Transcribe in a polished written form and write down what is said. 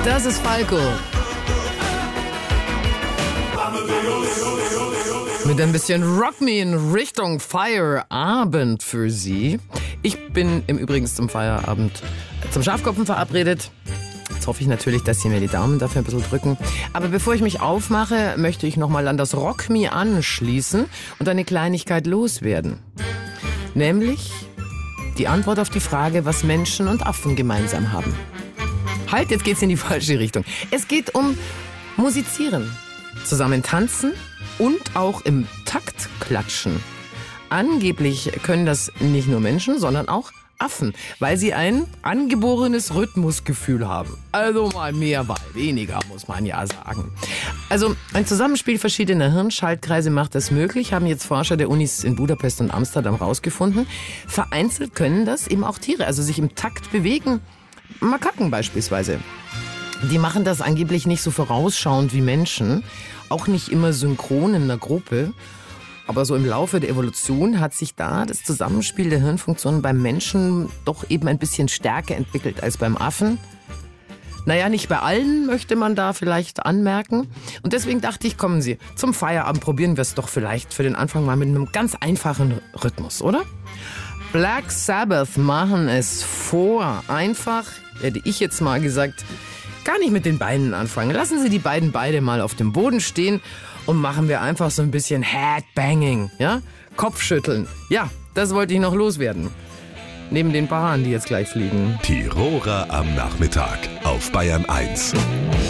Das ist Falco. Mit ein bisschen Rock Me in Richtung Feierabend für Sie. Ich bin im Übrigen zum Feierabend zum Schafkopfen verabredet. Jetzt hoffe ich natürlich, dass Sie mir die Daumen dafür ein bisschen drücken. Aber bevor ich mich aufmache, möchte ich nochmal an das Rock Me anschließen und eine Kleinigkeit loswerden. Nämlich die Antwort auf die Frage, was Menschen und Affen gemeinsam haben. Halt, jetzt geht's in die falsche Richtung. Es geht um Musizieren, zusammen tanzen und auch im Takt klatschen. Angeblich können das nicht nur Menschen, sondern auch Affen, weil sie ein angeborenes Rhythmusgefühl haben. Also mal mehr, mal weniger, muss man ja sagen. Also ein Zusammenspiel verschiedener Hirnschaltkreise macht das möglich, haben jetzt Forscher der Unis in Budapest und Amsterdam rausgefunden. Vereinzelt können das eben auch Tiere, also sich im Takt bewegen. Makaken beispielsweise. Die machen das angeblich nicht so vorausschauend wie Menschen, auch nicht immer synchron in einer Gruppe. Aber so im Laufe der Evolution hat sich da das Zusammenspiel der Hirnfunktionen beim Menschen doch eben ein bisschen stärker entwickelt als beim Affen. Naja, nicht bei allen, möchte man da vielleicht anmerken. Und deswegen dachte ich, kommen Sie, zum Feierabend probieren wir es doch vielleicht für den Anfang mal mit einem ganz einfachen Rhythmus, oder? Black Sabbath machen es vor. Einfach, hätte ich jetzt mal gesagt, gar nicht mit den Beinen anfangen. Lassen Sie die beiden beide mal auf dem Boden stehen und machen wir einfach so ein bisschen Headbanging, ja? Kopfschütteln. Ja, das wollte ich noch loswerden. Neben den paar Haaren, die jetzt gleich fliegen. Tiroler am Nachmittag auf Bayern 1.